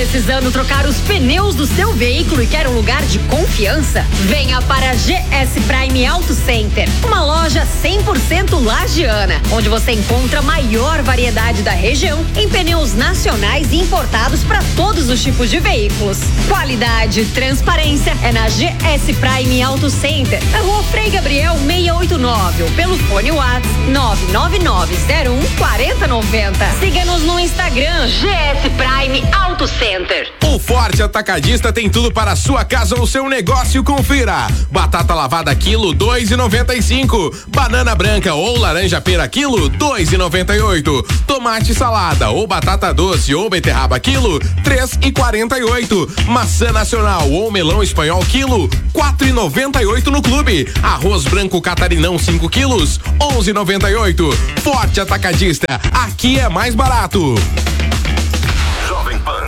Precisando trocar os pneus do seu veículo e quer um lugar de confiança? Venha para a GS Prime Auto Center, uma loja 100% lagiana, onde você encontra a maior variedade da região em pneus nacionais e importados para todos os tipos de veículos. Qualidade e transparência é na GS Prime Auto Center, na Rua Frei Gabriel 689, ou pelo fone WhatsApp 999014090. Siga-nos no Instagram GS Prime Auto Center. O Forte Atacadista tem tudo para a sua casa ou seu negócio. Confira: batata lavada quilo 2,95, banana branca ou laranja pera quilo 2,98, tomate salada ou batata doce ou beterraba quilo 3,48, maçã nacional ou melão espanhol quilo 4,98 no clube, arroz branco catarinão 5 quilos 11,98. Forte Atacadista, aqui é mais barato. Jovem Pan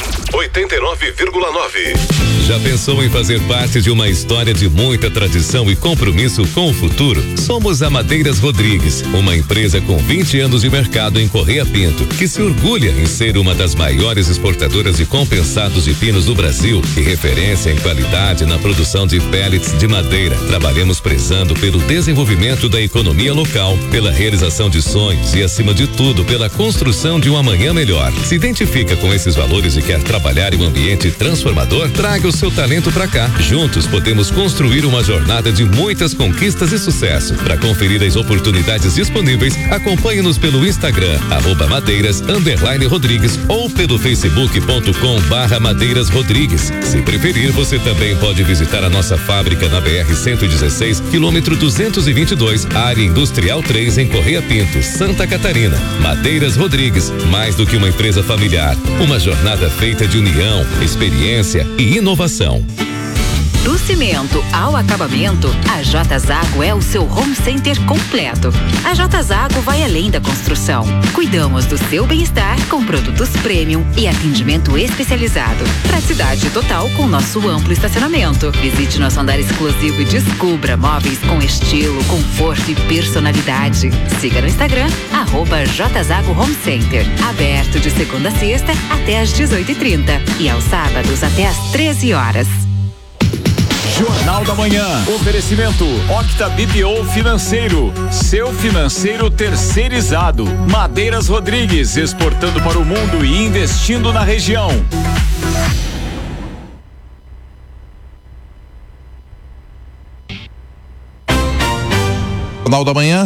89,9. Já pensou em fazer parte de uma história de muita tradição e compromisso com o futuro? Somos a Madeiras Rodrigues, uma empresa com 20 anos de mercado em Correia Pinto, que se orgulha em ser uma das maiores exportadoras de compensados de pinos do Brasil e referência em qualidade na produção de pellets de madeira. Trabalhamos prezando pelo desenvolvimento da economia local, pela realização de sonhos e, acima de tudo, pela construção de um amanhã melhor. Se identifica com esses valores e quer trabalhar em um ambiente transformador? Traga o seu talento pra cá. Juntos podemos construir uma jornada de muitas conquistas e sucesso. Para conferir as oportunidades disponíveis, acompanhe-nos pelo Instagram @madeiras_rodrigues ou pelo facebook.com/Madeiras Rodrigues. Se preferir, você também pode visitar a nossa fábrica na BR-116, quilômetro 222, área industrial 3, em Correia Pinto, Santa Catarina. Madeiras Rodrigues, mais do que uma empresa familiar, uma jornada feita de união, experiência e inovação. Do cimento ao acabamento, a J Zago é o seu home center completo. A J Zago vai além da construção. Cuidamos do seu bem-estar com produtos premium e atendimento especializado. Praticidade total com nosso amplo estacionamento. Visite nosso andar exclusivo e descubra móveis com estilo, conforto e personalidade. Siga no Instagram @J Zago Home Center. Aberto de segunda a sexta até às 18h30 e aos sábados até às 13 horas. Jornal da Manhã. Oferecimento Octa BPO Financeiro. Seu financeiro terceirizado. Madeiras Rodrigues, exportando para o mundo e investindo na região. Jornal da Manhã,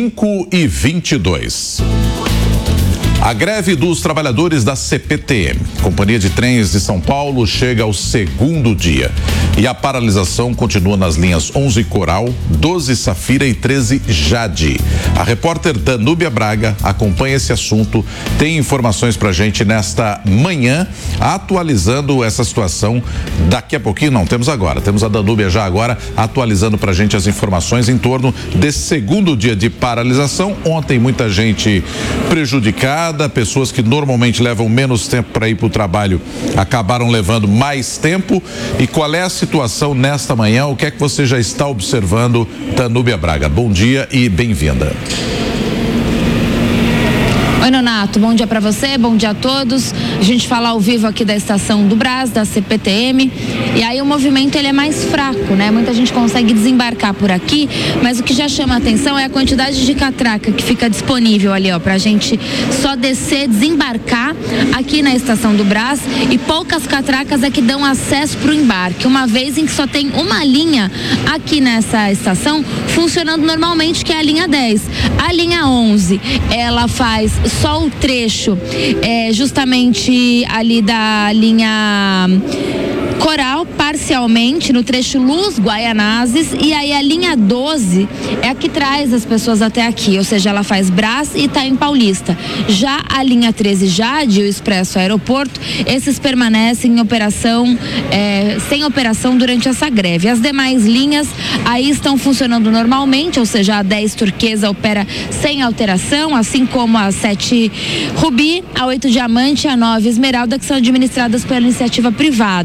5h22. A greve dos trabalhadores da CPTM, Companhia de Trens de São Paulo, chega ao segundo dia. E a paralisação continua nas linhas 11 Coral, 12 Safira e 13 Jade. A repórter Danúbia Braga acompanha esse assunto, tem informações pra gente nesta manhã, atualizando essa situação. Daqui a pouquinho, não, temos agora. Temos a Danúbia já agora atualizando pra gente as informações em torno desse segundo dia de paralisação. Ontem muita gente prejudicada. Pessoas que normalmente levam menos tempo para ir para o trabalho acabaram levando mais tempo. E qual é a situação nesta manhã? O que é que você já está observando, Danúbia Braga? Bom dia e bem-vinda. Oi, Nonato, bom dia para você, bom dia a todos. A gente fala ao vivo aqui da estação do Brás, da CPTM, e aí o movimento ele é mais fraco, né? Muita gente consegue desembarcar por aqui, mas o que já chama a atenção é a quantidade de catraca que fica disponível ali, ó, pra gente só descer, desembarcar aqui na estação do Brás, e poucas catracas é que dão acesso pro embarque, uma vez em que só tem uma linha aqui nessa estação funcionando normalmente, que é a linha 10. A linha 11, ela faz só o trecho justamente ali da linha Coral, parcialmente, no trecho Luz Guaianazes, e aí a linha 12 é a que traz as pessoas até aqui, ou seja, ela faz Brás e Itaim Paulista. Já a linha 13 Jade, o Expresso Aeroporto, esses permanecem em operação, sem operação durante essa greve. As demais linhas aí estão funcionando normalmente, ou seja, a 10 Turquesa opera sem alteração, assim como a 7 Rubi, a 8 Diamante e a 9 Esmeralda, que são administradas pela iniciativa privada.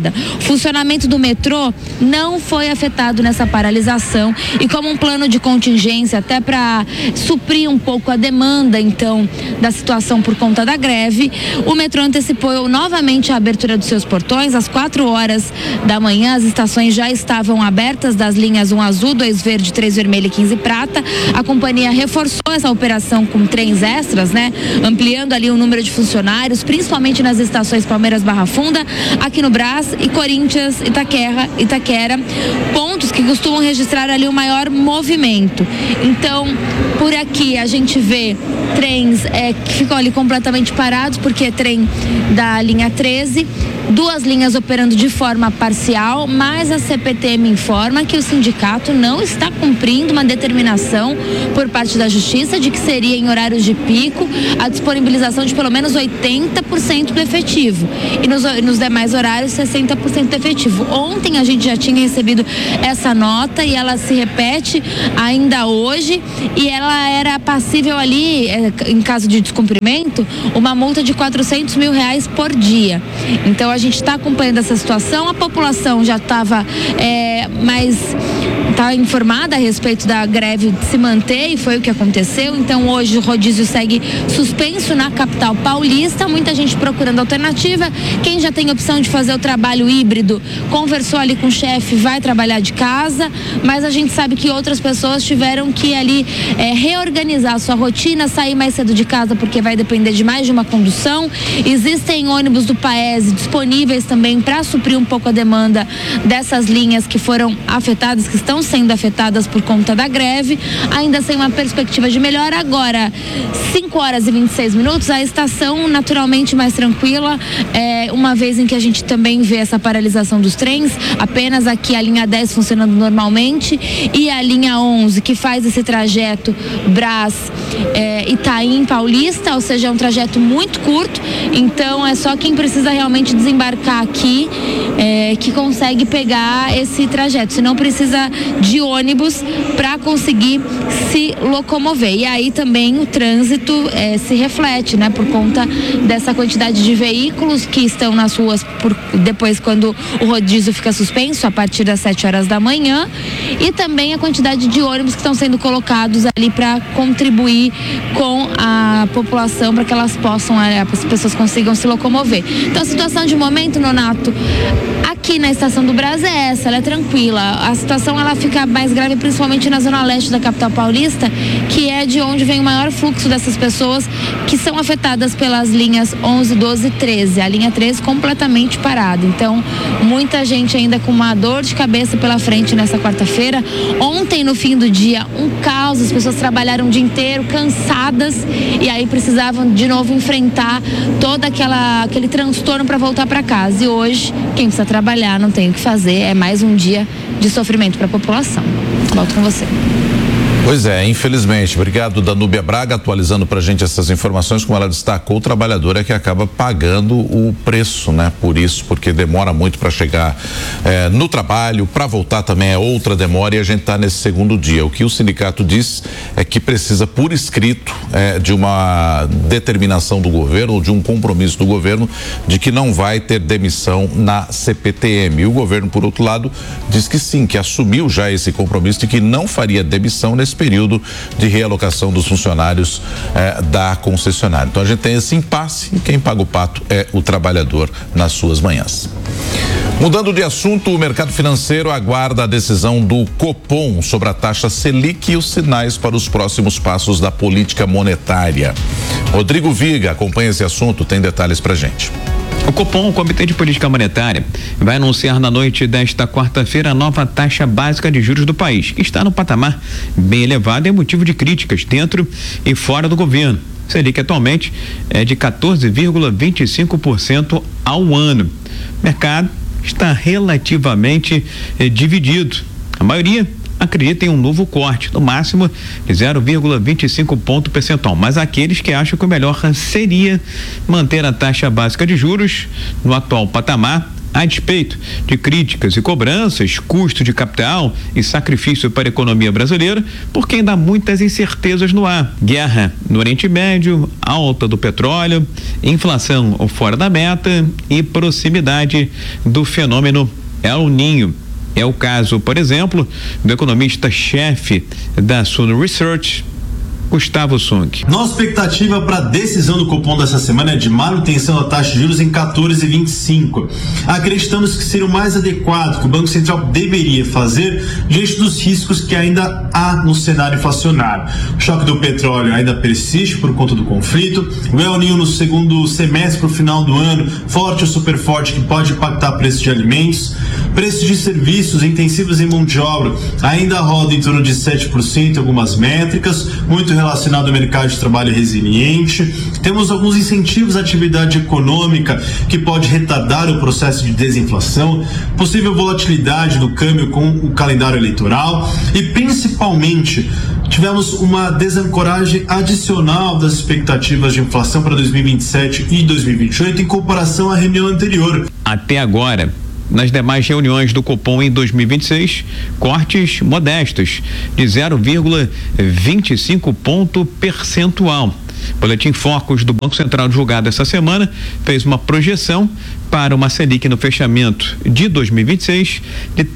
funcionamento do metrô não foi afetado nessa paralisação e como um plano de contingência até para suprir um pouco a demanda então da situação por conta da greve, o metrô antecipou novamente a abertura dos seus portões às 4h da manhã. As estações já estavam abertas das linhas 1 azul, 2 verde, 3 vermelho e 15 prata. A companhia reforçou essa operação com trens extras, né? Ampliando ali o número de funcionários, principalmente nas estações Palmeiras Barra Funda, aqui no Brás e Corinthians, Itaquera, pontos que costumam registrar ali o maior movimento. Então, por aqui a gente vê trens que ficam ali completamente parados, porque é trem da linha 13, 2 linhas operando de forma parcial, mas a CPTM informa que o sindicato não está cumprindo uma determinação por parte da Justiça de que seria em horários de pico a disponibilização de pelo menos 80% do efetivo e nos demais horários 60% do efetivo. Ontem a gente já tinha recebido essa nota e ela se repete ainda hoje e ela era passível ali, em caso de descumprimento, uma multa de R$400 mil por dia. Então a gente está acompanhando essa situação, a população já estava está informada a respeito da greve se manter e foi o que aconteceu. Então hoje o rodízio segue suspenso na capital paulista, muita gente procurando alternativa. Quem já tem opção de fazer o trabalho híbrido conversou ali com o chefe, vai trabalhar de casa, mas a gente sabe que outras pessoas tiveram que ali reorganizar a sua rotina, sair mais cedo de casa porque vai depender de mais de uma condução. Existem ônibus do Paese disponíveis também para suprir um pouco a demanda dessas linhas que foram afetadas, que estão sendo afetadas por conta da greve, ainda sem uma perspectiva de melhora. Agora, 5h26, a estação naturalmente mais tranquila, uma vez em que a gente também vê essa paralisação dos trens, apenas aqui a linha 10 funcionando normalmente e a linha 11 que faz esse trajeto Brás, Itaim, Paulista, ou seja, é um trajeto muito curto, então é só quem precisa realmente desembarcar aqui que consegue pegar esse trajeto, se não precisa de ônibus para conseguir se locomover. E aí também o trânsito se reflete, né, por conta dessa quantidade de veículos que estão nas ruas depois quando o rodízio fica suspenso a partir das 7h da manhã e também a quantidade de ônibus que estão sendo colocados ali para contribuir com a população para que elas possam, as pessoas consigam se locomover. Então a situação de momento, Nonato, aqui na estação do Brás é essa, ela é tranquila. A situação ela fica mais grave principalmente na zona leste da capital paulista, que é de onde vem o maior fluxo dessas pessoas que são afetadas pelas linhas 11, 12 e 13. A linha 13 completamente parada. Então, muita gente ainda com uma dor de cabeça pela frente nessa quarta-feira. Ontem, no fim do dia, um caos, as pessoas trabalharam o dia inteiro, cansadas, e aí precisavam de novo enfrentar todo aquele transtorno para voltar para casa. E hoje, quem precisa trabalhar não tem o que fazer, é mais um dia de sofrimento para a população. Volto com você. Pois é, infelizmente. Obrigado, Danúbia Braga, atualizando pra gente essas informações. Como ela destacou, o trabalhador é que acaba pagando o preço, né? Por isso, porque demora muito para chegar no trabalho, para voltar também é outra demora e a gente tá nesse segundo dia. O que o sindicato diz é que precisa, por escrito, de uma determinação do governo ou de um compromisso do governo de que não vai ter demissão na CPTM. E o governo, por outro lado, diz que sim, que assumiu já esse compromisso de que não faria demissão nesse período de realocação dos funcionários da concessionária. Então a gente tem esse impasse e quem paga o pato é o trabalhador nas suas manhãs. Mudando de assunto, o mercado financeiro aguarda a decisão do Copom sobre a taxa Selic e os sinais para os próximos passos da política monetária. Rodrigo Viga acompanha esse assunto, tem detalhes pra gente. O Copom, o Comitê de Política Monetária, vai anunciar na noite desta quarta-feira a nova taxa básica de juros do país, que está no patamar bem elevado e é motivo de críticas dentro e fora do governo. Selic atualmente é de 14,25% ao ano. O mercado está relativamente dividido. A maioria acredita em um novo corte, no máximo de 0,25 ponto percentual, mas aqueles que acham que o melhor seria manter a taxa básica de juros no atual patamar A despeito de críticas e cobranças, custo de capital e sacrifício para a economia brasileira, porque ainda há muitas incertezas no ar. Guerra no Oriente Médio, alta do petróleo, inflação fora da meta e proximidade do fenômeno El Niño. É o caso, por exemplo, do economista-chefe da Suno Research, Gustavo Sung. Nossa expectativa para a decisão do Copom dessa semana é de manutenção da taxa de juros em 14,25. Acreditamos que seria o mais adequado que o Banco Central deveria fazer diante dos riscos que ainda há no cenário inflacionário. O choque do petróleo ainda persiste por conta do conflito, o El Niño no segundo semestre para o final do ano, forte ou super forte, que pode impactar preços de alimentos, preços de serviços intensivos em mão de obra ainda roda em torno de 7% em algumas métricas, muito relacionado ao mercado de trabalho resiliente. Temos alguns incentivos à atividade econômica que pode retardar o processo de desinflação, possível volatilidade do câmbio com o calendário eleitoral e, principalmente, tivemos uma desancoragem adicional das expectativas de inflação para 2027 e 2028 em comparação à reunião anterior. Até agora, nas demais reuniões do Copom em 2026, cortes modestos de 0,25 ponto percentual. O Boletim Focus do Banco Central divulgado essa semana fez uma projeção para uma Selic no fechamento de 2026 de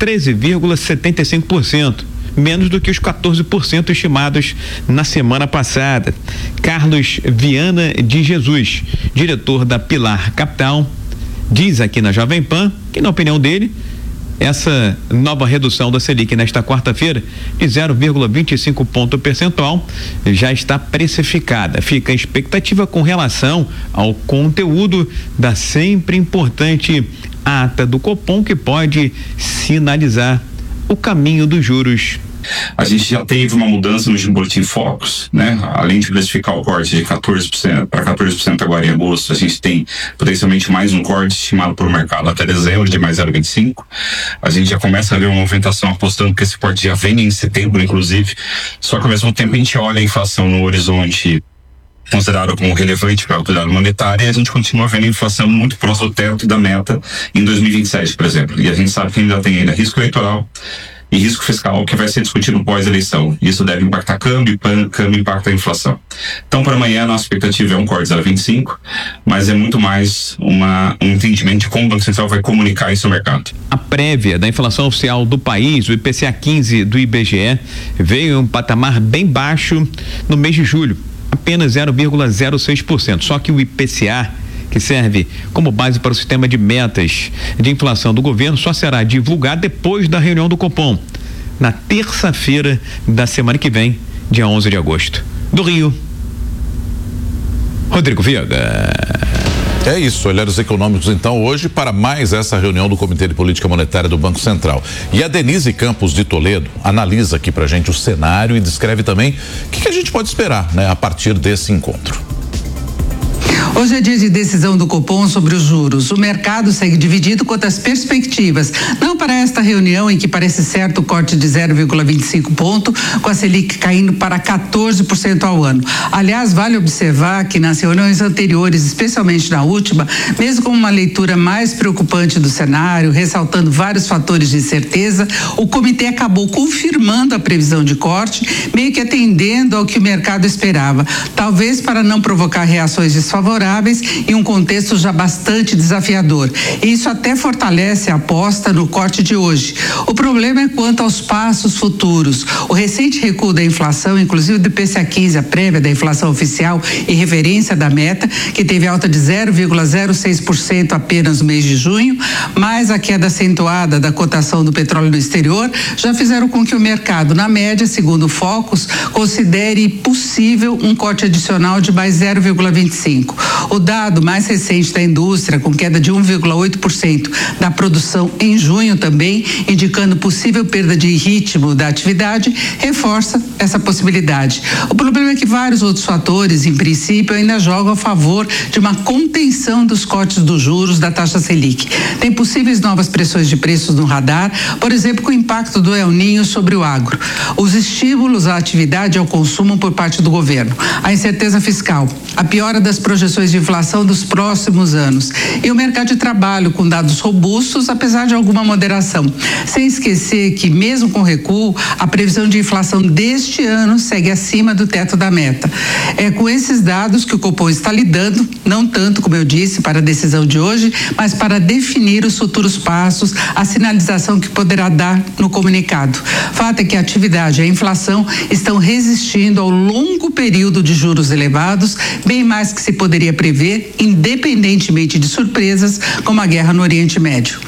13,75%. Menos do que os 14% estimados na semana passada. Carlos Viana de Jesus, diretor da Pilar Capital, diz aqui na Jovem Pan que, na opinião dele, essa nova redução da Selic nesta quarta-feira de 0,25 ponto percentual já está precificada. Fica a expectativa com relação ao conteúdo da sempre importante ata do Copom, que pode sinalizar o caminho dos juros. A gente já teve uma mudança no Boletim Focus, né? Além de precificar o corte de 14% para 14% agora em agosto, a gente tem potencialmente mais um corte estimado pelo mercado até dezembro de mais 0,25. A gente já começa a ver uma movimentação apostando que esse corte já vem em setembro, inclusive. Só que ao mesmo tempo a gente olha a inflação no horizonte considerado como relevante para a autoridade monetária, e a gente continua vendo a inflação muito próxima do teto e da meta em 2027, por exemplo. E a gente sabe que ainda tem ainda risco eleitoral e risco fiscal que vai ser discutido pós-eleição. Isso deve impactar câmbio impacta a inflação. Então, para amanhã, a nossa expectativa é um corte 0,25, mas é muito mais um entendimento de como o Banco Central vai comunicar isso ao mercado. A prévia da inflação oficial do país, o IPCA 15 do IBGE, veio em um patamar bem baixo no mês de julho, apenas 0,06%. Só que o IPCA, que serve como base para o sistema de metas de inflação do governo, só será divulgado depois da reunião do Copom, na terça-feira da semana que vem, dia 11 de agosto. Do Rio, Rodrigo Viega. É isso, olhares econômicos então hoje para mais essa reunião do Comitê de Política Monetária do Banco Central. E a Denise Campos de Toledo analisa aqui pra gente o cenário e descreve também o que a gente pode esperar, né, a partir desse encontro. Hoje é dia de decisão do Copom sobre os juros. O mercado segue dividido quanto às perspectivas. Não para esta reunião em que parece certo o corte de 0,25 ponto, com a Selic caindo para 14% ao ano. Aliás, vale observar que nas reuniões anteriores, especialmente na última, mesmo com uma leitura mais preocupante do cenário, ressaltando vários fatores de incerteza, o comitê acabou confirmando a previsão de corte, meio que atendendo ao que o mercado esperava. Talvez para não provocar reações desfavoráveis em um contexto já bastante desafiador. E isso até fortalece a aposta no corte de hoje. O problema é quanto aos passos futuros. O recente recuo da inflação, inclusive do IPCA 15, a prévia da inflação oficial e referência da meta, que teve alta de 0,06% apenas no mês de junho, mais a queda acentuada da cotação do petróleo no exterior, já fizeram com que o mercado, na média, segundo o Focus, considere possível um corte adicional de mais 0,25%. O dado mais recente da indústria, com queda de 1,8% da produção em junho também, indicando possível perda de ritmo da atividade, reforça essa possibilidade. O problema é que vários outros fatores, em princípio, ainda jogam a favor de uma contenção dos cortes dos juros da taxa Selic. Tem possíveis novas pressões de preços no radar, por exemplo, com o impacto do El Niño sobre o agro. Os estímulos à atividade e ao consumo por parte do governo. A incerteza fiscal, a piora das projeções projeções de inflação dos próximos anos. E o mercado de trabalho com dados robustos, apesar de alguma moderação. Sem esquecer que, mesmo com recuo, a previsão de inflação deste ano segue acima do teto da meta. É com esses dados que o Copom está lidando, não tanto, como eu disse, para a decisão de hoje, mas para definir os futuros passos, a sinalização que poderá dar no comunicado. Fato é que a atividade e a inflação estão resistindo ao longo período de juros elevados, bem mais que se poderia prever, independentemente de surpresas como a guerra no Oriente Médio.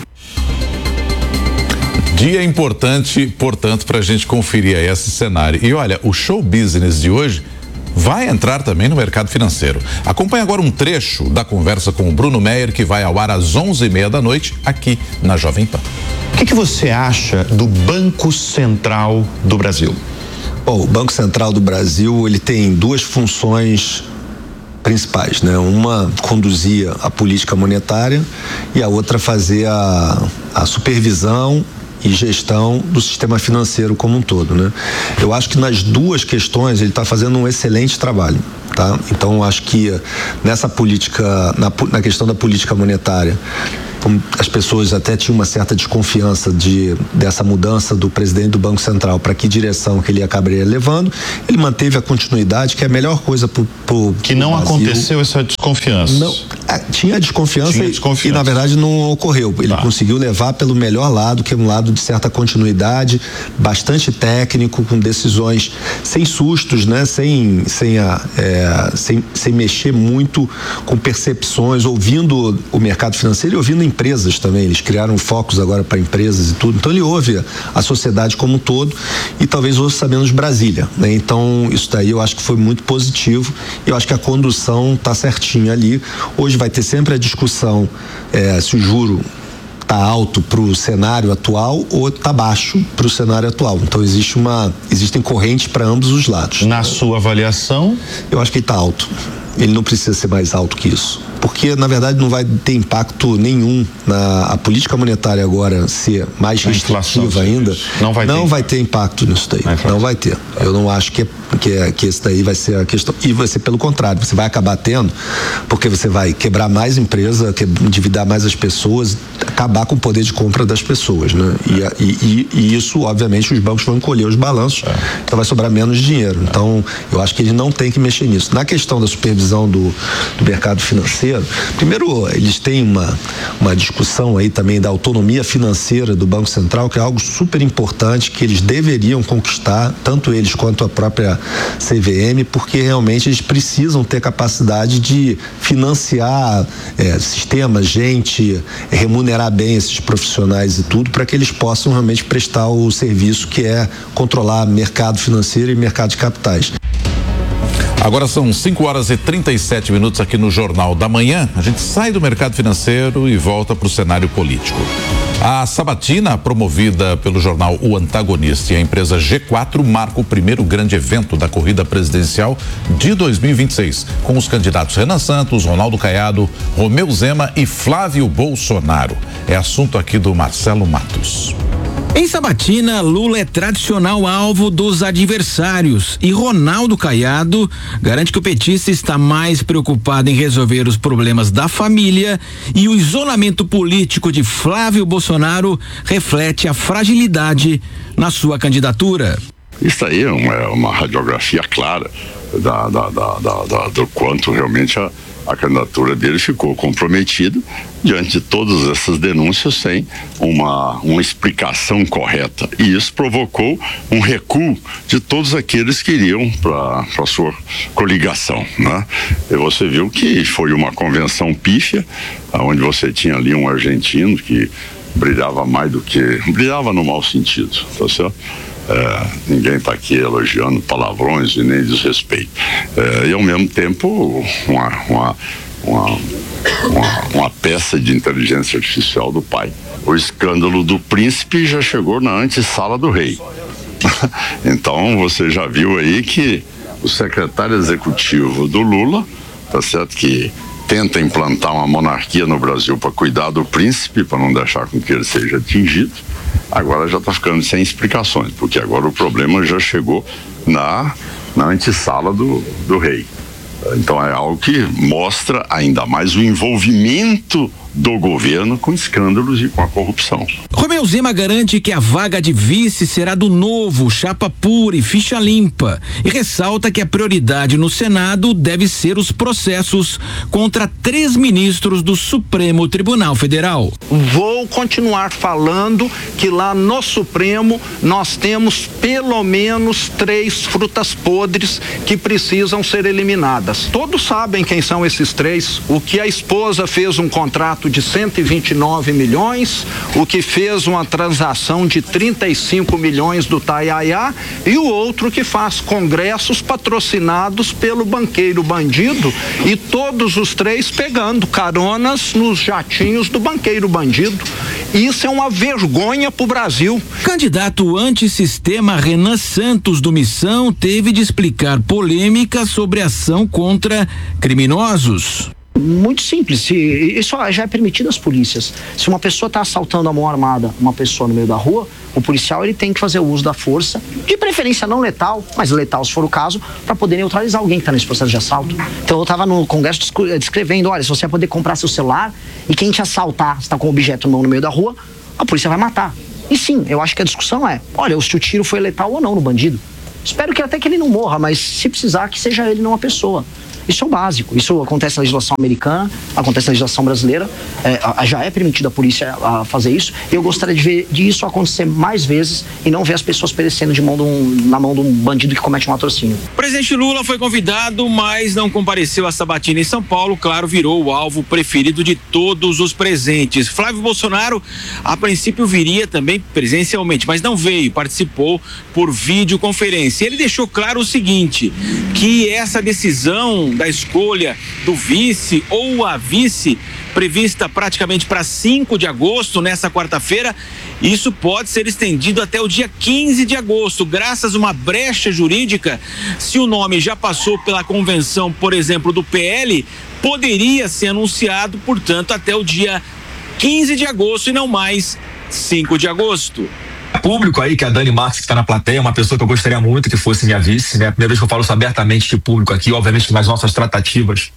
Dia importante, portanto, para a gente conferir aí esse cenário. E olha, o show business de hoje vai entrar também no mercado financeiro. Acompanhe agora um trecho da conversa com o Bruno Meyer, que vai ao ar às 11:30 da noite, aqui na Jovem Pan. O que você acha do Banco Central do Brasil? Bom, o Banco Central do Brasil, ele tem duas funções principais, né? Uma conduzia a política monetária e a outra fazer a supervisão e gestão do sistema financeiro como um todo, né? Eu acho que nas duas questões ele está fazendo um excelente trabalho, tá? Então eu acho que nessa política, na questão da política monetária, as pessoas até tinham uma certa desconfiança dessa mudança do presidente do Banco Central, para que direção que ele acabaria levando. Ele manteve a continuidade, que é a melhor coisa pro que não Brasil. Aconteceu essa desconfiança. Não, tinha desconfiança e na verdade não ocorreu. Ele conseguiu levar pelo melhor lado, que é um lado de certa continuidade, bastante técnico, com decisões sem sustos, né? Sem mexer muito com percepções, ouvindo o mercado financeiro e ouvindo empresas também. Eles criaram focos agora para empresas e tudo. Então ele ouve a sociedade como um todo e talvez ouça menos Brasília, né? Então isso daí eu acho que foi muito positivo e eu acho que a condução está certinha ali. Hoje vai ter sempre a discussão se o juro está alto para o cenário atual ou está baixo para o cenário atual. Então existem correntes para ambos os lados. Na sua avaliação? Eu acho que ele está alto. Ele não precisa ser mais alto que isso, porque na verdade não vai ter impacto nenhum a política monetária agora ser mais restritiva ainda. Não vai ter impacto nisso daí. Não vai ter. Eu não acho que esse daí vai ser a questão. E vai ser pelo contrário, você vai acabar tendo, porque você vai quebrar mais empresa, endividar mais as pessoas, acabar com o poder de compra das pessoas, né? E isso, obviamente, os bancos vão encolher os balanços, então vai sobrar menos dinheiro. Então, eu acho que eles não têm que mexer nisso. Na questão da supervisão do mercado financeiro, primeiro, eles têm uma discussão aí também da autonomia financeira do Banco Central, que é algo super importante, que eles deveriam conquistar, tanto eles quanto a própria CVM, porque realmente eles precisam ter capacidade de financiar sistemas, gente, remunerar bem esses profissionais e tudo, para que eles possam realmente prestar o serviço que é controlar mercado financeiro e mercado de capitais. Agora são 5:37 aqui no Jornal da Manhã. A gente sai do mercado financeiro e volta para o cenário político. A sabatina, promovida pelo jornal O Antagonista e a empresa G4, marca o primeiro grande evento da corrida presidencial de 2026, com os candidatos Renan Santos, Ronaldo Caiado, Romeu Zema e Flávio Bolsonaro. É assunto aqui do Marcelo Matos. Em Sabatina, Lula é tradicional alvo dos adversários e Ronaldo Caiado garante que o petista está mais preocupado em resolver os problemas da família e o isolamento político de Flávio Bolsonaro reflete a fragilidade na sua candidatura. Isso aí é uma radiografia clara do quanto realmente a candidatura dele ficou comprometida diante de todas essas denúncias sem uma explicação correta. E isso provocou um recuo de todos aqueles que iriam para a sua coligação, né? E você viu que foi uma convenção pífia, onde você tinha ali um argentino que brilhava mais do que... brilhava no mau sentido, tá certo? Ninguém está aqui elogiando palavrões e nem desrespeito. E ao mesmo tempo uma peça de inteligência artificial do pai. O escândalo do príncipe já chegou na antessala do rei. Então você já viu aí que o secretário executivo do Lula, tá certo, que tenta implantar uma monarquia no Brasil para cuidar do príncipe, para não deixar com que ele seja atingido, agora já está ficando sem explicações, porque agora o problema já chegou na antessala do rei. Então é algo que mostra ainda mais o envolvimento do governo com escândalos e com a corrupção. Romeu Zema garante que a vaga de vice será do novo, chapa pura e ficha limpa, e ressalta que a prioridade no Senado deve ser os processos contra 3 ministros do Supremo Tribunal Federal. Vou continuar falando que lá no Supremo nós temos pelo menos 3 frutas podres que precisam ser eliminadas. Todos sabem quem são esses 3. O que a esposa fez um contrato de 129 milhões, o que fez uma transação de 35 milhões do Taiaiá e o outro que faz congressos patrocinados pelo banqueiro bandido, e todos os 3 pegando caronas nos jatinhos do banqueiro bandido. Isso é uma vergonha pro Brasil. Candidato antissistema Renan Santos do Missão teve de explicar polêmica sobre ação contra criminosos. Muito simples, isso já é permitido às polícias. Se uma pessoa está assaltando a mão armada uma pessoa no meio da rua, o policial ele tem que fazer o uso da força, de preferência não letal, mas letal se for o caso, para poder neutralizar alguém que está nesse processo de assalto. Então eu estava no congresso descrevendo, olha, se você vai poder comprar seu celular e quem te assaltar, você está com um objeto no meio da rua, a polícia vai matar. E sim, eu acho que a discussão é, olha, se o tiro foi letal ou não no bandido. Espero que até que ele não morra, mas se precisar que seja ele, não a pessoa. Isso é o básico, isso acontece na legislação americana, acontece na legislação brasileira, já é permitido a polícia fazer isso. Eu gostaria de ver isso acontecer mais vezes e não ver as pessoas perecendo na mão de um bandido que comete um latrocínio. O presidente Lula foi convidado, mas não compareceu à sabatina em São Paulo, claro, virou o alvo preferido de todos os presentes. Flávio Bolsonaro, a princípio, viria também presencialmente, mas não veio, participou por videoconferência. Ele deixou claro o seguinte, que essa decisão da escolha do vice ou a vice prevista praticamente para 5 de agosto, nessa quarta-feira, isso pode ser estendido até o dia 15 de agosto, graças a uma brecha jurídica. Se o nome já passou pela convenção, por exemplo, do PL, poderia ser anunciado, portanto, até o dia 15 de agosto e não mais 5 de agosto. Público aí, que a Dani Marques, que está na plateia, é uma pessoa que eu gostaria muito que fosse minha vice, né? A primeira vez que eu falo isso abertamente de público aqui, obviamente nas nossas tratativas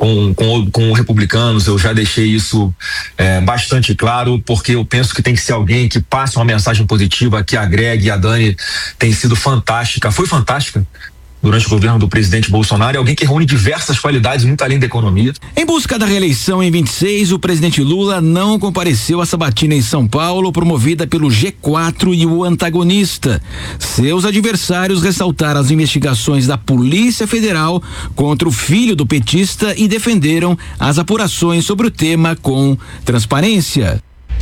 com republicanos, eu já deixei isso bastante claro, porque eu penso que tem que ser alguém que passe uma mensagem positiva, que agregue. A Dani tem sido fantástica, foi fantástica durante o governo do presidente Bolsonaro, é alguém que reúne diversas qualidades muito além da economia. Em busca da reeleição em 26, o presidente Lula não compareceu à sabatina em São Paulo, promovida pelo G4 e o antagonista. Seus adversários ressaltaram as investigações da Polícia Federal contra o filho do petista e defenderam as apurações sobre o tema com transparência.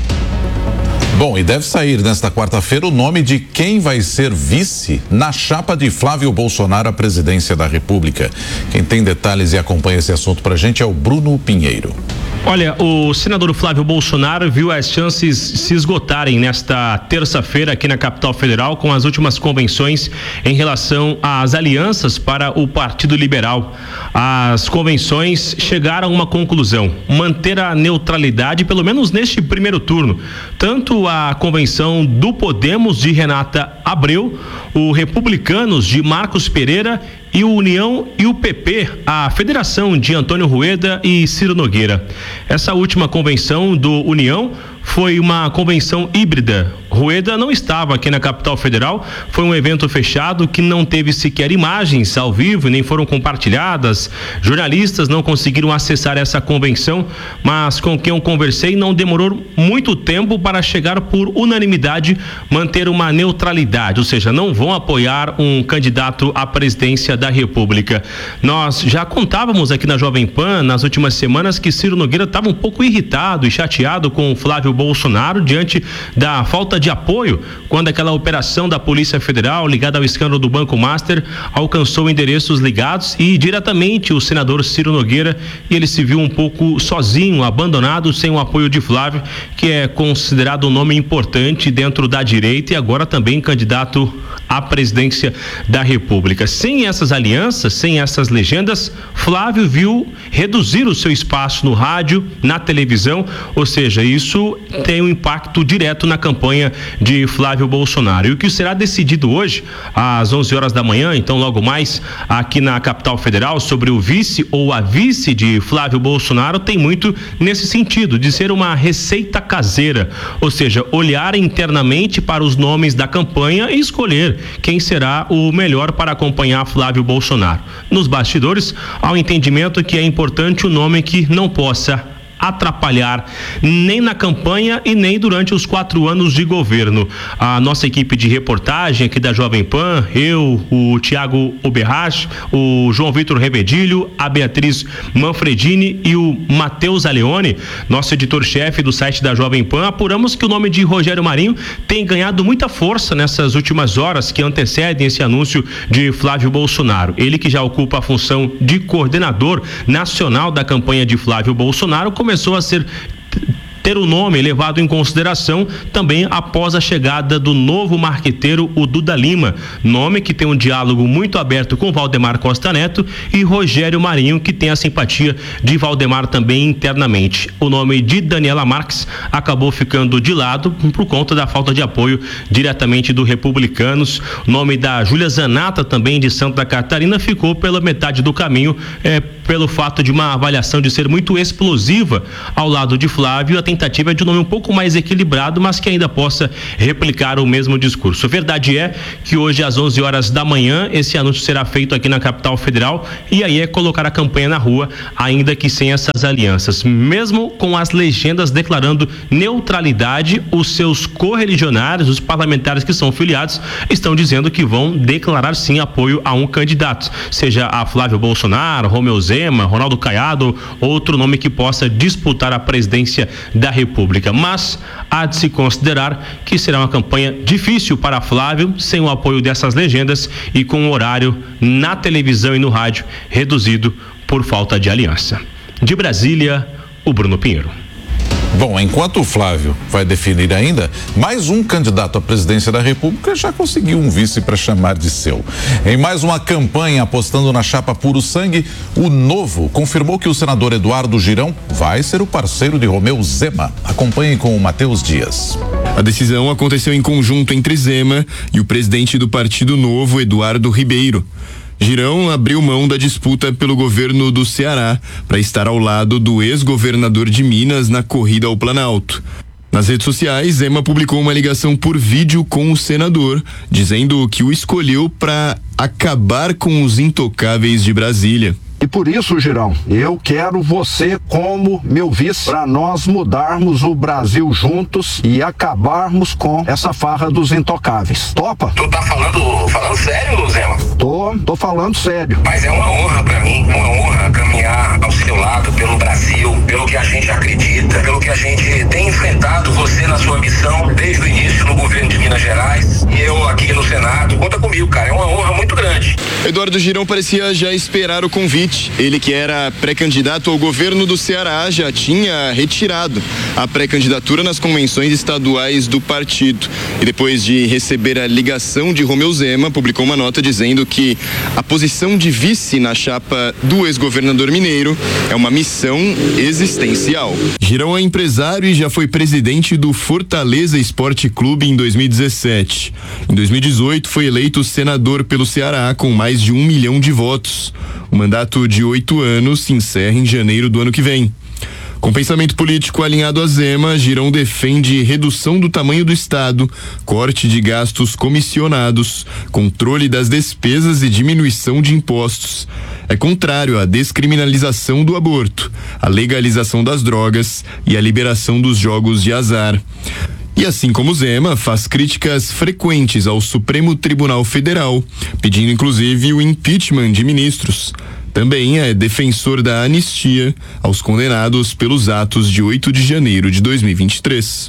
Bom, e deve sair nesta quarta-feira o nome de quem vai ser vice na chapa de Flávio Bolsonaro à presidência da República. Quem tem detalhes e acompanha esse assunto pra gente é o Bruno Pinheiro. Olha, o senador Flávio Bolsonaro viu as chances se esgotarem nesta terça-feira aqui na capital federal com as últimas convenções em relação às alianças para o Partido Liberal. As convenções chegaram a uma conclusão: manter a neutralidade, pelo menos neste primeiro turno. Tanto a convenção do Podemos de Renata Abreu, o Republicanos de Marcos Pereira e o União e o PP, a federação de Antônio Rueda e Ciro Nogueira. Essa última convenção do União foi uma convenção híbrida. Rueda não estava aqui na capital federal, foi um evento fechado que não teve sequer imagens ao vivo, nem foram compartilhadas. Jornalistas não conseguiram acessar essa convenção, mas com quem eu conversei não demorou muito tempo para chegar por unanimidade, manter uma neutralidade, ou seja, não vão apoiar um candidato à presidência da República. Nós já contávamos aqui na Jovem Pan nas últimas semanas que Ciro Nogueira estava um pouco irritado e chateado com o Flávio Bolsonaro diante da falta de apoio quando aquela operação da Polícia Federal ligada ao escândalo do Banco Master alcançou endereços ligados e diretamente o senador Ciro Nogueira, e ele se viu um pouco sozinho, abandonado, sem o apoio de Flávio, que é considerado um nome importante dentro da direita e agora também candidato à presidência da República. Sem essas alianças, sem essas legendas, Flávio viu reduzir o seu espaço no rádio, na televisão, ou seja, isso tem um impacto direto na campanha de Flávio Bolsonaro. E o que será decidido hoje, às 11 horas da manhã, então logo mais, aqui na capital federal, sobre o vice ou a vice de Flávio Bolsonaro, tem muito nesse sentido, de ser uma receita caseira, ou seja, olhar internamente para os nomes da campanha e escolher quem será o melhor para acompanhar Flávio Bolsonaro. Nos bastidores, há um entendimento que é importante o nome que não possa atrapalhar nem na campanha e nem durante os 4 anos de governo. A nossa equipe de reportagem aqui da Jovem Pan, eu, o Tiago Oberrach, o João Vitor Revedilho, a Beatriz Manfredini e o Matheus Aleone, nosso editor-chefe do site da Jovem Pan, apuramos que o nome de Rogério Marinho tem ganhado muita força nessas últimas horas que antecedem esse anúncio de Flávio Bolsonaro. Ele que já ocupa a função de coordenador nacional da campanha de Flávio Bolsonaro, começou a ter o nome levado em consideração também após a chegada do novo marqueteiro, o Duda Lima, nome que tem um diálogo muito aberto com Valdemar Costa Neto, e Rogério Marinho, que tem a simpatia de Valdemar também internamente. O nome de Daniela Marques acabou ficando de lado por conta da falta de apoio diretamente do Republicanos. O nome da Júlia Zanata, também de Santa Catarina, ficou pela metade do caminho, pelo fato de uma avaliação de ser muito explosiva ao lado de Flávio. A tentativa é de um nome um pouco mais equilibrado, mas que ainda possa replicar o mesmo discurso. A verdade é que hoje às 11 horas da manhã esse anúncio será feito aqui na capital federal, e aí é colocar a campanha na rua, ainda que sem essas alianças. Mesmo com as legendas declarando neutralidade, os seus correligionários, os parlamentares que são filiados, estão dizendo que vão declarar sim apoio a um candidato, seja a Flávio Bolsonaro, Romeu Zema, Ronaldo Caiado, outro nome que possa disputar a presidência da República. Mas há de se considerar que será uma campanha difícil para Flávio, sem o apoio dessas legendas e com um horário na televisão e no rádio reduzido por falta de aliança. De Brasília, o Bruno Pinheiro. Bom, enquanto o Flávio vai definir ainda, mais um candidato à presidência da República já conseguiu um vice para chamar de seu. Em mais uma campanha apostando na chapa puro sangue, o Novo confirmou que o senador Eduardo Girão vai ser o parceiro de Romeu Zema. Acompanhe com o Matheus Dias. A decisão aconteceu em conjunto entre Zema e o presidente do Partido Novo, Eduardo Ribeiro. Girão abriu mão da disputa pelo governo do Ceará para estar ao lado do ex-governador de Minas na corrida ao Planalto. Nas redes sociais, Zema publicou uma ligação por vídeo com o senador, dizendo que o escolheu para acabar com os intocáveis de Brasília. E por isso, Girão, eu quero você como meu vice para nós mudarmos o Brasil juntos e acabarmos com essa farra dos intocáveis. Topa? Tu tá falando sério, Zema? Tô falando sério. Mas é uma honra pra mim, uma honra caminhar ao seu lado pelo Brasil, pelo que a gente acredita, pelo que a gente tem enfrentado você na sua missão desde o início no governo de Minas Gerais e eu aqui no Senado. Conta comigo, cara, é uma honra muito grande. Eduardo Girão parecia já esperar o convite. Ele, que era pré-candidato ao governo do Ceará, já tinha retirado a pré-candidatura nas convenções estaduais do partido. E depois de receber a ligação de Romeu Zema, publicou uma nota dizendo que a posição de vice na chapa do ex-governador mineiro é uma missão existencial. Girão é empresário e já foi presidente do Fortaleza Esporte Clube em 2017. Em 2018 foi eleito senador pelo Ceará com mais de 1 milhão de votos. O mandato de 8 anos se encerra em janeiro do ano que vem. Com pensamento político alinhado a Zema, Girão defende redução do tamanho do Estado, corte de gastos comissionados, controle das despesas e diminuição de impostos. É contrário à descriminalização do aborto, à legalização das drogas e à liberação dos jogos de azar. E assim como Zema, faz críticas frequentes ao Supremo Tribunal Federal, pedindo inclusive o impeachment de ministros. Também é defensor da anistia aos condenados pelos atos de 8 de janeiro de 2023.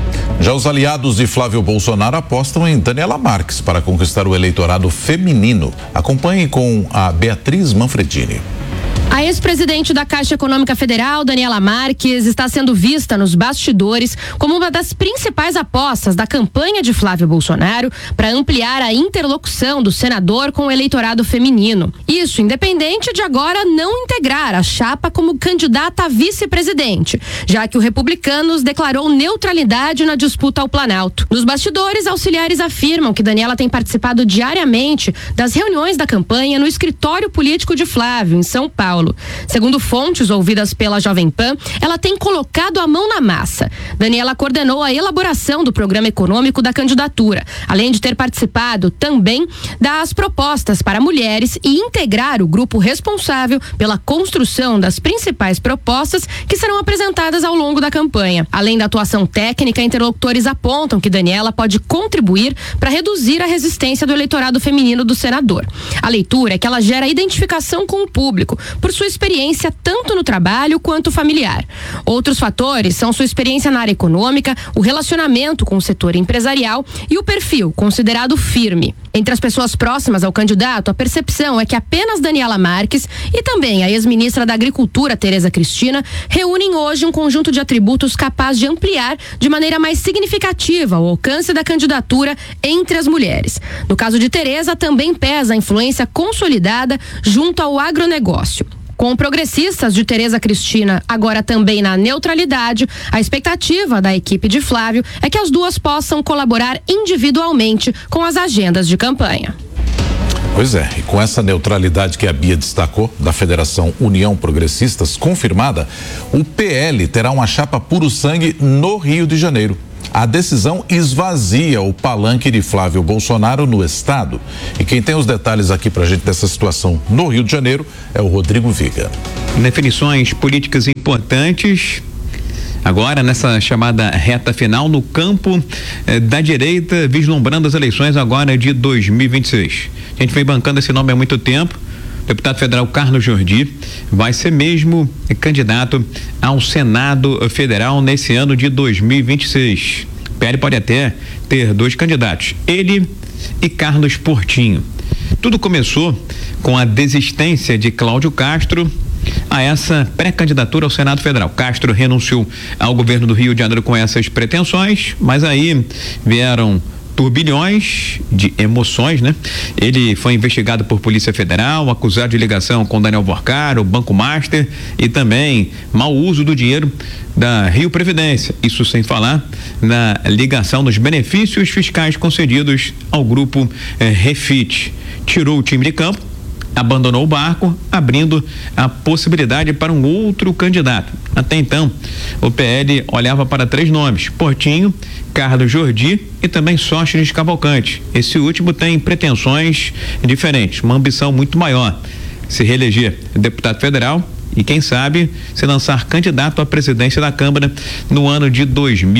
Já os aliados de Flávio Bolsonaro apostam em Daniela Marques para conquistar o eleitorado feminino. Acompanhe com a Beatriz Manfredini. A A ex-presidente da Caixa Econômica Federal, Daniela Marques, está sendo vista nos bastidores como uma das principais apostas da campanha de Flávio Bolsonaro para ampliar a interlocução do senador com o eleitorado feminino. Isso independente de agora não integrar a chapa como candidata a vice-presidente, já que o Republicanos declarou neutralidade na disputa ao Planalto. Nos bastidores, auxiliares afirmam que Daniela tem participado diariamente das reuniões da campanha no escritório político de Flávio, em São Paulo. Segundo fontes ouvidas pela Jovem Pan, ela tem colocado a mão na massa. Daniela coordenou a elaboração do programa econômico da candidatura, além de ter participado também das propostas para mulheres e integrar o grupo responsável pela construção das principais propostas que serão apresentadas ao longo da campanha. Além da atuação técnica, interlocutores apontam que Daniela pode contribuir para reduzir a resistência do eleitorado feminino do senador. A leitura é que ela gera identificação com o público, por sua experiência tanto no trabalho quanto familiar. Outros fatores são sua experiência na área econômica, o relacionamento com o setor empresarial e o perfil considerado firme. Entre as pessoas próximas ao candidato, a percepção é que apenas Daniela Marques e também a ex-ministra da Agricultura, Tereza Cristina, reúnem hoje um conjunto de atributos capaz de ampliar de maneira mais significativa o alcance da candidatura entre as mulheres. No caso de Tereza, também pesa a influência consolidada junto ao agronegócio. Com progressistas de Tereza Cristina agora também na neutralidade, a expectativa da equipe de Flávio é que as duas possam colaborar individualmente com as agendas de campanha. Pois é, e com essa neutralidade que a Bia destacou, da Federação União Progressistas, confirmada, o PL terá uma chapa puro sangue no Rio de Janeiro. A decisão esvazia o palanque de Flávio Bolsonaro no estado. E quem tem os detalhes aqui pra gente dessa situação no Rio de Janeiro é o Rodrigo Viga. Definições políticas importantes agora nessa chamada reta final no campo da direita, vislumbrando as eleições agora de 2026. A gente vem bancando esse nome há muito tempo. O deputado federal Carlos Jordi vai ser mesmo candidato ao Senado Federal nesse ano de 2026. O PL pode até ter dois candidatos, ele e Carlos Portinho. Tudo começou com a desistência de Cláudio Castro a essa pré-candidatura ao Senado Federal. Castro renunciou ao governo do Rio de Janeiro com essas pretensões, mas aí vieram turbilhões de emoções, né? Ele foi investigado por Polícia Federal, acusado de ligação com Daniel Vorcar, o Banco Master e também mau uso do dinheiro da Rio Previdência. Isso sem falar na ligação dos benefícios fiscais concedidos ao grupo Refit. Tirou o time de campo, abandonou o barco, abrindo a possibilidade para um outro candidato. Até então, o PL olhava para três nomes: Portinho, Carlos Jordi e também Sóstenes Cavalcante. Esse último tem pretensões diferentes, uma ambição muito maior: se reeleger deputado federal e, quem sabe, se lançar candidato à presidência da Câmara no ano de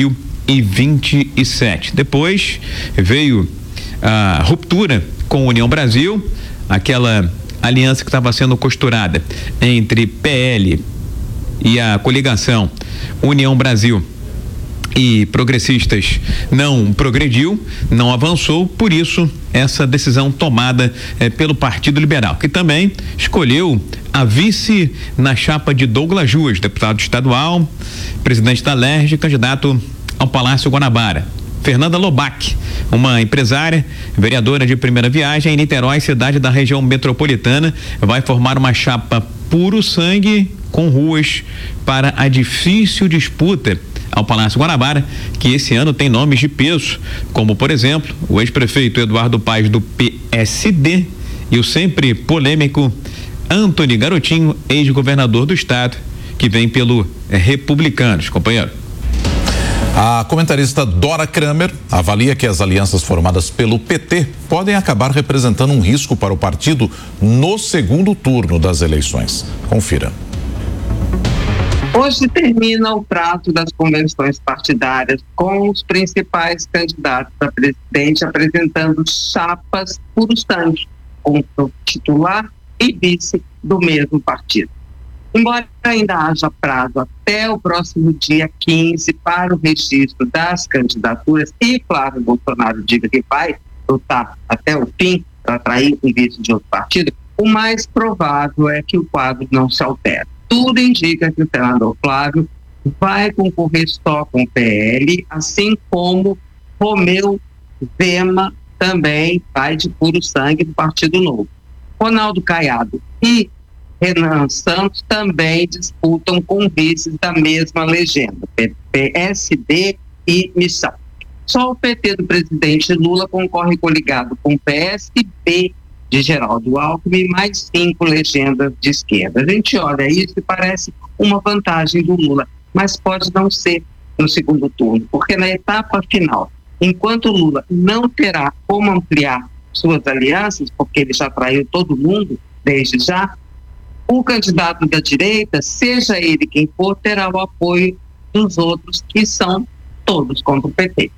2027. Depois veio a ruptura com a União Brasil, aquela aliança que estava sendo costurada entre PL e a coligação União Brasil e progressistas não progrediu, não avançou, por isso essa decisão tomada pelo Partido Liberal, que também escolheu a vice na chapa de Douglas Ruas, deputado estadual, presidente da LERJ, candidato ao Palácio Guanabara. Fernanda Lobac, uma empresária, vereadora de primeira viagem em Niterói, cidade da região metropolitana, vai formar uma chapa puro sangue com Ruas para a difícil disputa ao Palácio Guanabara, que esse ano tem nomes de peso, como, por exemplo, o ex-prefeito Eduardo Paes do PSD e o sempre polêmico Antony Garotinho, ex-governador do estado, que vem pelo Republicanos. Companheiro. A comentarista Dora Kramer avalia que as alianças formadas pelo PT podem acabar representando um risco para o partido no segundo turno das eleições. Confira. Hoje termina o prazo das convenções partidárias com os principais candidatos a presidente apresentando chapas puro sangue, com o titular e vice do mesmo partido. Embora ainda haja prazo até o próximo dia 15 para o registro das candidaturas e Flávio Bolsonaro diga que vai lutar até o fim para atrair um vice de outro partido, o mais provável é que o quadro não se altere. Tudo indica que o senador Flávio vai concorrer só com o PL, assim como Romeu Zema também vai de puro sangue do Partido Novo. Ronaldo Caiado e Renan Santos também disputam com vices da mesma legenda, PSD e Missão. Só o PT do presidente Lula concorre coligado com o PSB de Geraldo Alckmin e mais 5 legendas de esquerda. A gente olha isso e parece uma vantagem do Lula, mas pode não ser no segundo turno, porque na etapa final, enquanto o Lula não terá como ampliar suas alianças, porque ele já traiu todo mundo desde já, o candidato da direita, seja ele quem for, terá o apoio dos outros, que são todos contra o PT.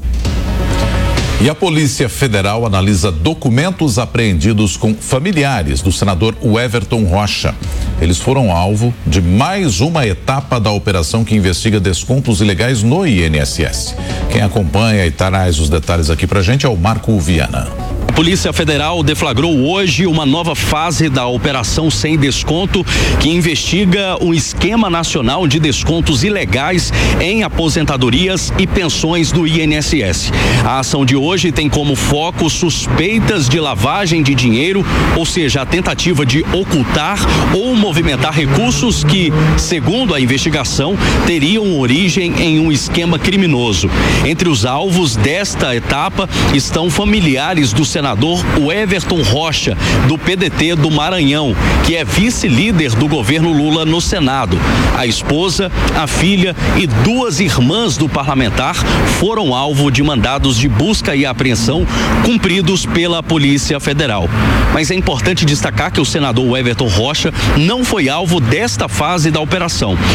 E a Polícia Federal analisa documentos apreendidos com familiares do senador Everton Rocha. Eles foram alvo de mais uma etapa da operação que investiga descontos ilegais no INSS. Quem acompanha e traz os detalhes aqui pra gente é o Marco Viana. A Polícia Federal deflagrou hoje uma nova fase da Operação Sem Desconto, que investiga um esquema nacional de descontos ilegais em aposentadorias e pensões do INSS. A ação de hoje tem como foco suspeitas de lavagem de dinheiro, ou seja, a tentativa de ocultar ou movimentar recursos que, segundo a investigação, teriam origem em um esquema criminoso. Entre os alvos desta etapa estão familiares do senador Everton Rocha, do PDT do Maranhão, que é vice-líder do governo Lula no Senado. A esposa, a filha e 2 irmãs do parlamentar foram alvo de mandados de busca e apreensão cumpridos pela Polícia Federal. Mas é importante destacar que o senador Everton Rocha não foi alvo desta fase da operação.